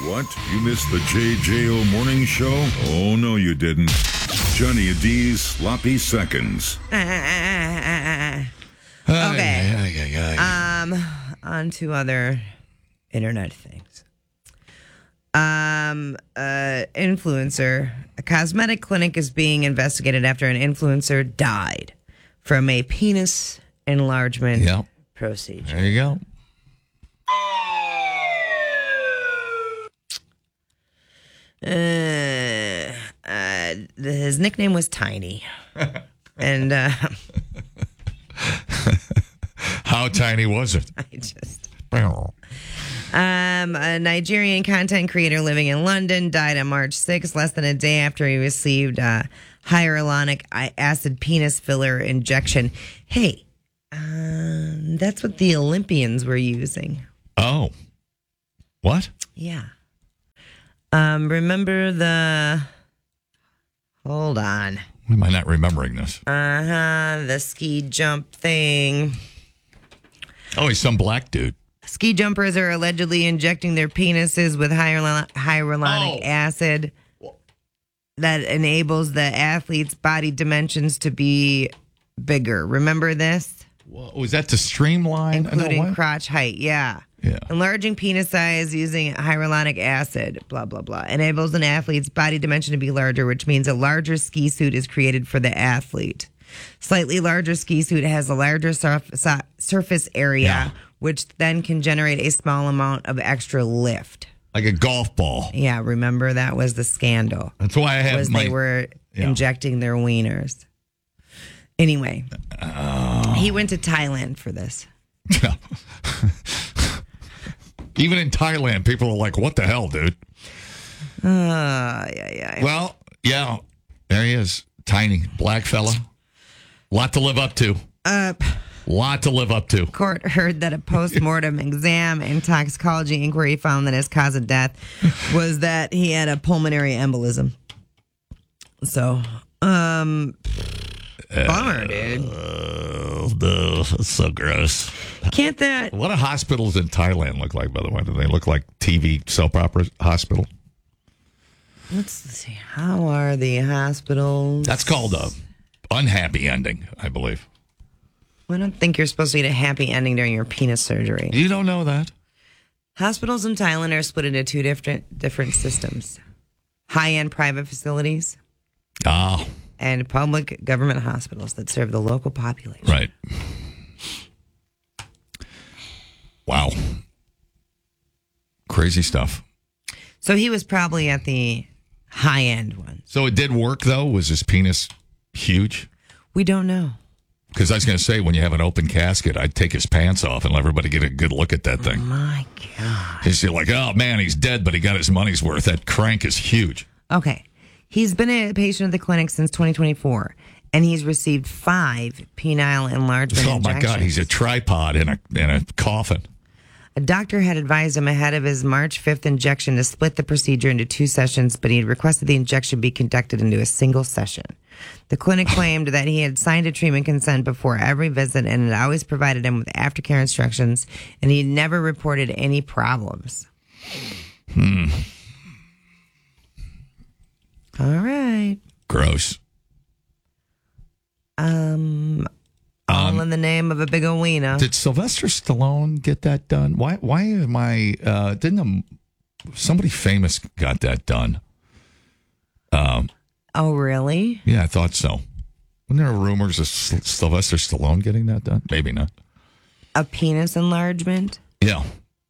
What? You missed the JJO Morning Show? Oh, no, you didn't. Johnny D's Sloppy Seconds. Okay. On to other internet things. Influencer. A cosmetic clinic is being investigated after an influencer died from a penis enlargement procedure. There you go. His nickname was Tiny. And how tiny was it? A Nigerian content creator living in London died on March 6th, less than a day after he received hyaluronic acid penis filler injection. Hey, that's what the Olympians were using. Oh. What? Yeah. Remember the... Hold on. Why am I not remembering this? The ski jump thing. Oh, he's some black dude. Ski jumpers are allegedly injecting their penises with hyaluronic acid that enables the athlete's body dimensions to be bigger. Remember this? Was that to streamline? Including crotch height, yeah. Enlarging penis size using hyaluronic acid, blah, blah, blah. Enables an athlete's body dimension to be larger, which means a larger ski suit is created for the athlete. Slightly larger ski suit has a larger surface area, which then can generate a small amount of extra lift. Like a golf ball. Yeah, remember that was the scandal. That's why I have they were injecting their wieners. Anyway, he went to Thailand for this. Even in Thailand, people are like, what the hell, dude? Yeah. Well, yeah, there he is. Tiny, black fella. Lot to live up to. Lot to live up to. Court heard that a post-mortem exam and toxicology inquiry found that his cause of death was that he had a pulmonary embolism. So, bummer, dude. No, that's so gross. Can't that... What do hospitals in Thailand look like, by the way? Do they look like TV soap opera hospital? Let's see. How are the hospitals? That's called a unhappy ending, I believe. I don't think you're supposed to get a happy ending during your penis surgery. You don't know that? Hospitals in Thailand are split into two different systems. High-end private facilities. And public government hospitals that serve the local population. Right. Wow. Crazy stuff. So he was probably at the high-end one. So it did work, though? Was his penis huge? We don't know. Because I was going to say, when you have an open casket, I'd take his pants off and let everybody get a good look at that thing. Oh, my God. He's like, oh, man, he's dead, but he got his money's worth. That crank is huge. Okay. He's been a patient at the clinic since 2024, and he's received 5 penile enlargement injections. Oh, my God, he's a tripod in a coffin. A doctor had advised him ahead of his March 5th injection to split the procedure into 2 sessions, but he had requested the injection be conducted into a single session. The clinic claimed that he had signed a treatment consent before every visit and had always provided him with aftercare instructions, and he never reported any problems. All right. Gross. All in the name of a big wiener. Did Sylvester Stallone get that done? Why am I... somebody famous got that done. Oh, really? Yeah, I thought so. Wasn't there rumors of Sylvester Stallone getting that done? Maybe not. A penis enlargement? Yeah.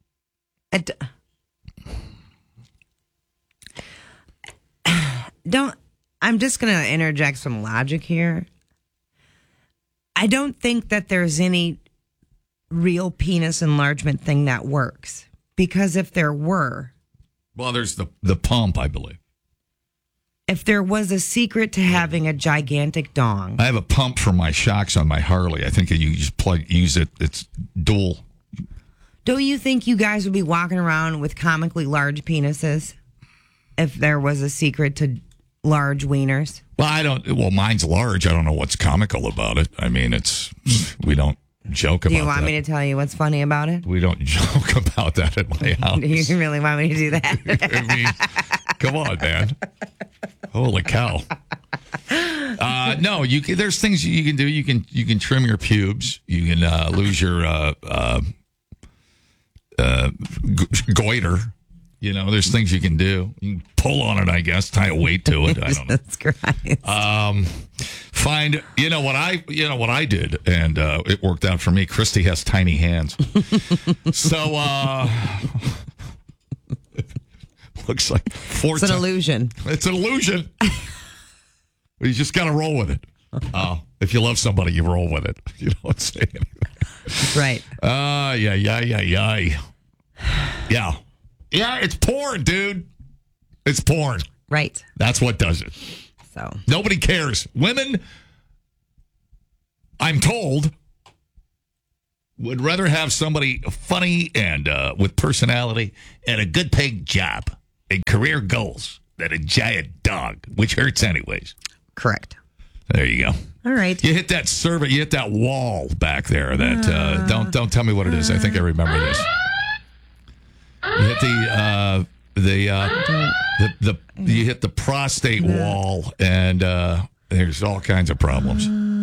I'm just going to interject some logic here. I don't think that there's any real penis enlargement thing that works. Because if there were... Well, there's the pump, I believe. If there was a secret to having a gigantic dong... I have a pump for my shocks on my Harley. I think you just use it. It's dual. Don't you think you guys would be walking around with comically large penises if there was a secret to large wieners? Well, mine's large. I don't know what's comical about it. I mean, we don't joke about that. Do you want me to tell you what's funny about it? We don't joke about that at my house. Do you really want me to do that? I mean, come on, man. Holy cow. No, there's things you can do. You can trim your pubes. You can lose your goiter. You know, there's things you can do. You can pull on it, I guess, tie a weight to it. I don't know. That's Christ. Find, you know what I did, and it worked out for me. Christy has tiny hands. So, looks like it's an illusion. It's an illusion. You just got to roll with it. If you love somebody, you roll with it. You don't say anything. Right. Yeah. Yeah, it's porn, dude. It's porn. Right. That's what does it. So nobody cares. Women, I'm told, would rather have somebody funny and with personality and a good paying job and career goals than a giant dog, which hurts anyways. Correct. There you go. All right. You hit that survey. You hit that wall back there. That don't tell me what it is. I think I remember this. You hit you hit the prostate wall, and there's all kinds of problems.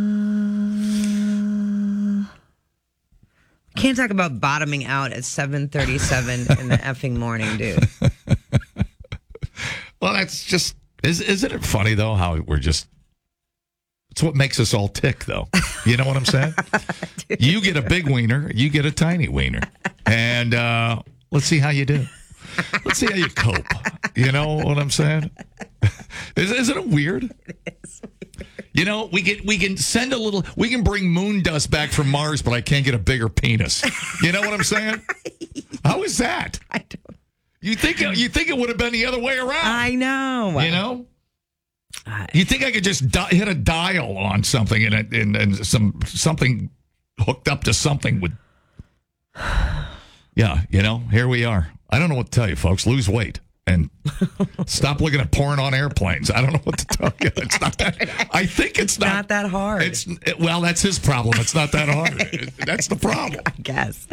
Can't talk about bottoming out at 7:37 in the effing morning, dude. Well, that's just isn't it funny though how we're just. It's what makes us all tick, though. You know what I'm saying? You get a big wiener, you get a tiny wiener, and let's see how you do. Let's see how you cope. You know what I'm saying? Isn't it weird? It is weird. You know, we can send a little. We can bring moon dust back from Mars, but I can't get a bigger penis. You know what I'm saying? How is that? I don't. You think it would have been the other way around? I know. You know. You think I could just hit a dial on something and something hooked up to something would? Yeah, you know, here we are. I don't know what to tell you, folks. Lose weight and stop looking at porn on airplanes. I don't know what to tell you. It's not that. I think it's not that hard. Well, that's his problem. It's not that hard. That's the problem. I guess.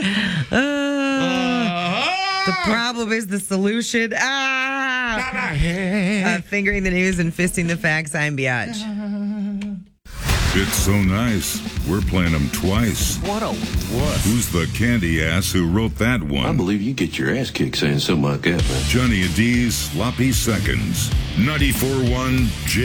The problem is the solution. Fingering the news and fisting the facts. I'm Biatch. It's so nice. We're playing them twice. What? Who's the candy ass who wrote that one? I believe you get your ass kicked saying something like that, man. Johnny and D's Sloppy Seconds. 94.1 J.